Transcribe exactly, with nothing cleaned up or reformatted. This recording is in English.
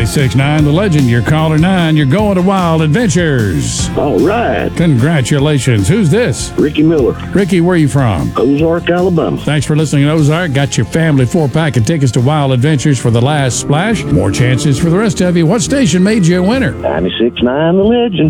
ninety-six point nine The Legend, you're caller nine. You're going to Wild Adventures. All right. Congratulations. Who's this? Ricky Miller. Ricky, where are you from? Ozark, Alabama. Thanks for listening to Ozark. Got your family four-pack of tickets to Wild Adventures for the last splash. More chances for the rest of you. What station made you a winner? ninety-six point nine The Legend.